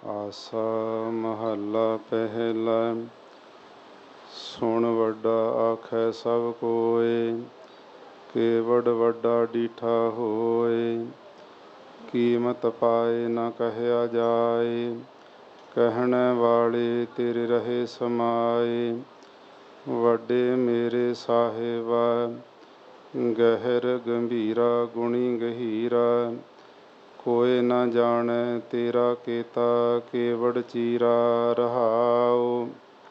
ਆਸਾ ਮਹੱਲਾ ਪਹਿਲਾ। ਸੁਣ ਵੱਡਾ ਆਖੈ ਸਭ ਕੋਇ, ਕੇਵੜ ਵੱਡਾ ਡੀਠਾ ਹੋਇ। ਕੀਮਤ ਪਾਏ ਨਾ ਕਹਿਆ ਜਾਏ, ਕਹਿਣ ਵਾਲੇ ਤੇਰੇ ਰਹੇ ਸਮਾਏ। ਵੱਡੇ ਮੇਰੇ ਸਾਹਿਬਾ, ਗਹਿਰ ਗੰਭੀਰਾ ਗੁਣੀ ਗਹੀਰਾ। ਕੋਇ ਨਾ ਜਾਣੈ ਤੇਰਾ ਕੇਤਾ, ਕੇਵੜ ਚੀਰਾ ਰਹਾਉ।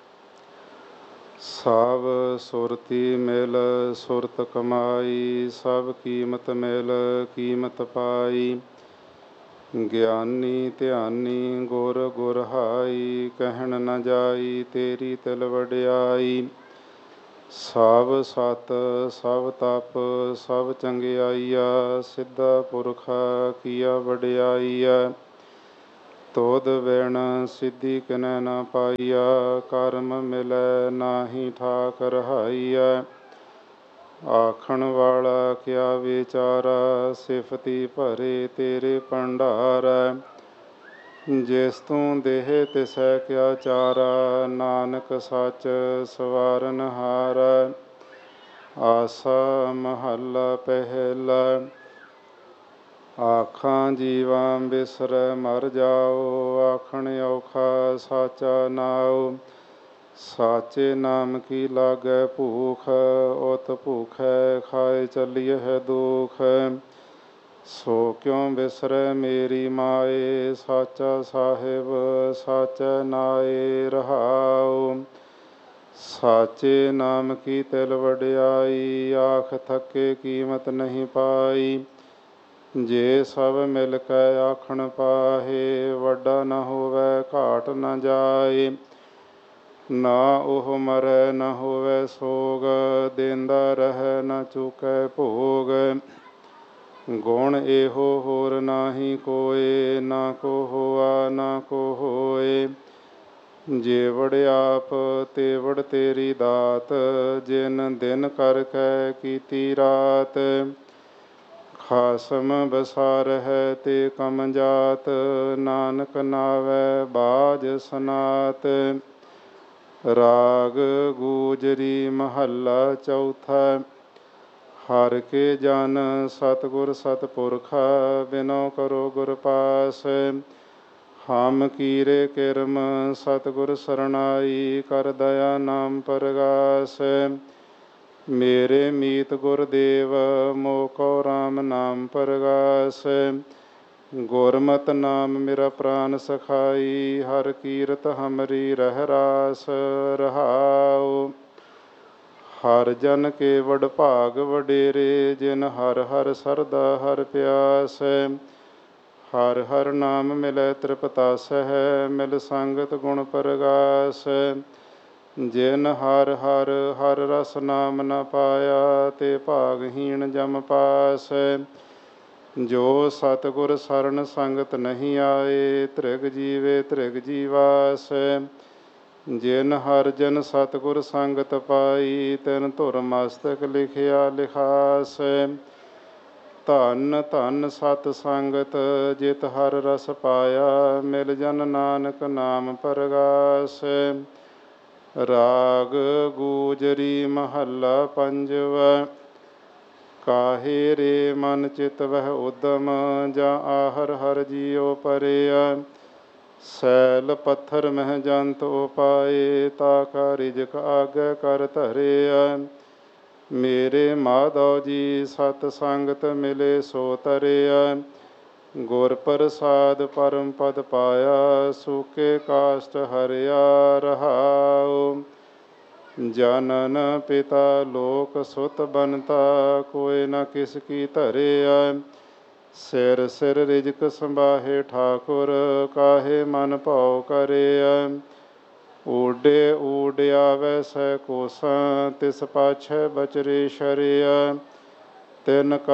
ਸਭ ਸੁਰਤੀ ਮਿਲ ਸੁਰਤ ਕਮਾਈ, ਸਭ ਕੀਮਤ ਮਿਲ ਕੀਮਤ ਪਾਈ। ਗਿਆਨੀ ਧਿਆਨੀ ਗੁਰ ਗੁਰ ਹਾਈ, ਕਹਿਣ ਨਾ ਜਾਈ ਤੇਰੀ ਤਿਲ ਵਡਿਆਈ। ਸਭ ਸਤ ਸਭ ਤਪ ਸਭ ਚੰਗਿਆਈਆ, ਸਿੱਧਾ ਪੁਰਖਾ ਕੀਆ ਵਡਿਆਈਆ। ਤੋਧ ਬਿਨ ਸਿੱਧੀ ਕਿਨੈ ਨਾ ਪਾਈਆ, ਕਰਮ ਮਿਲੈ ਨਾਹੀ ਠਾਕ ਰਹਾਈਆ। ਆਖਣ ਵਾਲਾ ਕਿਆ ਵਿਚਾਰਾ, ਸਿਫਤੀ ਭਰੇ ਤੇਰੇ ਭੰਡਾਰੈ। ਜਿਸ ਤੂੰ ਦੇਹ ਤਿਸੈ ਕਿਆ ਚਾਰਾ, ਨਾਨਕ ਸੱਚ ਸਵਾਰਨ ਹਾਰੈ। ਆਸਾ ਮਹੱਲਾ ਪਹਿਲਾ। ਆਖਾਂ ਜੀਵਾਂ ਬਿਸਰੈ ਮਰ ਜਾਓ, ਆਖਣ ਔਖਾ ਸਾਚਾ ਨਾਉ। ਸਾਚੇ ਨਾਮ ਕੀ ਲਾਗੈ ਭੂਖ, ਉਤ ਭੂਖੈ ਖਾਏ ਚੱਲੀਐ ਦੁਖ। ਸੋ ਕਿਉ ਬਿਸਰੈ ਮੇਰੀ ਮਾਏ, ਸਾਚਾ ਸਾਹਿਬ ਸਾਚੈ ਨਾਏ ਰਹਾਉ। ਸਾਚੇ ਨਾਮ ਕੀ ਤਿਲ ਵਡਿਆਈ, ਆਖ ਥਕੇ ਕੀਮਤ ਨਹੀਂ ਪਾਈ। ਜੇ ਸਭ ਮਿਲ ਕੈ ਆਖਣ ਪਾਹੇ, ਵੱਡਾ ਨਾ ਹੋਵੈ ਘਾਟ ਨਾ ਜਾਏ। ਨਾ ਉਹ ਮਰੈ ਨਾ ਹੋਵੈ ਸੋਗ, ਦੇਂਦਾ ਰਹੈ ਨਾ ਚੁਕੈ ਭੋਗ। ਗੁਣ ਇਹੋ ਹੋਰ ਨਾਹੀ ਕੋਇ, ਨਾ ਕੋ ਹੋਆ ਨਾ ਕੋ ਹੋਇ। ਜੇਵੜ ਆਪ ਤੇਵੜ ਤੇਰੀ ਦਾਤ, ਜਿਨ ਦਿਨ ਕਰਕੇ ਕੀਤੀ ਰਾਤ। ਖਾਸਮ ਬਸਾਰਹਿ ਤੇ ਕਮ ਜਾਤ, ਨਾਨਕ ਨਾਵੈ ਬਾਝ ਸਨਾਤ। ਰਾਗ ਗੂਜਰੀ ਮਹੱਲਾ ਚੌਥਾ। ਹਰਿ ਕੇ ਜਨ ਸਤਿਗੁਰ ਸਤਿਪੁਰਖਾ, ਬਿਨੋ ਕਰੋ ਗੁਰ ਪਾਸ। ਹਮ ਕੀਰੇ ਕਿਰਮ ਸਤਿਗੁਰ ਸਰਣਾਈ, ਕਰ ਦਇਆ ਨਾਮ ਪਰਗਾਸ। ਮੇਰੇ ਮੀਤ ਗੁਰਦੇਵ, ਮੋਹ ਕਉ ਰਾਮ ਨਾਮ ਪਰਗਾਸ। ਗੁਰਮਤਿ ਨਾਮ ਮੇਰਾ ਪ੍ਰਾਨ ਸਖਾਈ, ਹਰਿ ਕੀਰਤ ਹਮਰੀ ਰਹਿ ਰਾਸ ਰਹਾਉ। ਹਰਿ ਜਨ ਕੇ ਵਡਭਾਗ ਵਡੇਰੇ, ਜਿਨ ਹਰਿ ਹਰਿ ਸਰਦਾ ਹਰਿ ਪਿਆਸ। ਹਰਿ ਹਰਿ ਨਾਮ ਮਿਲੈ ਤ੍ਰਿਪਤਾਸਹਿ, ਮਿਲ ਸੰਗਤ ਗੁਣ ਪਰਗਾਸ। ਜਿਨ ਹਰਿ ਹਰਿ ਹਰਿ ਰਸ ਨਾਮ ਨ ਪਾਇਆ, ਤੇ ਭਾਗਹੀਣ ਜਮ ਪਾਸ। ਜੋ ਸਤਿਗੁਰ ਸਰਣ ਸੰਗਤ ਨਹੀਂ ਆਏ, ਧ੍ਰਿਗ ਜੀਵੇ ਧ੍ਰਿਗ ਜੀਵਾਸ। ਜਿਨ ਹਰਿ ਜਨ ਸਤਿਗੁਰ ਸੰਗਤ ਪਾਈ, ਤਿਨ ਧੁਰ ਮਸਤਕ ਲਿਖਿਆ ਲਿਖਾਸ। ਧੰਨ ਧੰਨ ਸਤ ਸੰਗਤ ਜਿਤ ਹਰਿ ਰਸ ਪਾਇਆ, ਮਿਲ ਜਨ ਨਾਨਕ ਨਾਮ ਪਰਗਾਸ। ਰਾਗ ਗੂਜਰੀ ਮਹੱਲਾ ਪੰਜਵਾ। ਕਾਹੇ ਰੇ ਮਨ ਚਿਤ ਵਹਿ ਉਦਮ, ਜਾਂ ਆਹਰ ਹਰਿ ਜੀਉ ਪਰਿਆ। ਸੈਲ ਪੱਥਰ ਮਹਿ ਜੰਤ ਉਪਾਏ, ਤਾ ਕਾ ਰਿਜਕ ਆਗੇ ਕਰ ਧਰਿਆ। ਮੇਰੇ ਮਾਧੋ ਜੀ ਸਤ ਸੰਗਤ ਮਿਲੇ ਸੋ ਤਰਿਆ। ਗੁਰ ਪ੍ਰਸਾਦ ਪਰਮ ਪਦ ਪਾਇਆ, ਸੂਕੇ ਕਾਸ਼ਟ ਹਰਿਆ ਰਹਾਉ। ਜਨਨ ਪਿਤਾ ਲੋਕ ਸੁਤ ਬਨਤਾ, ਕੋਇ ਨ ਕਿਸ ਕੀ ਧਰਿਆ। ਸਿਰ ਸਿਰ ਰਿਜਕ ਸੰਬਾਹੇ ਠਾਕੁਰ, ਕਾਹੇ ਮਨ ਭਉ ਕਰਿਆ। ਊਡੇ ਊਡ ਆਵੈ ਸੈ ਕੋਸਾ, ਤਿਸ ਪਾਛੈ ਬਚਰੇ ਸ਼ਰਿਆ। ਤਿਨ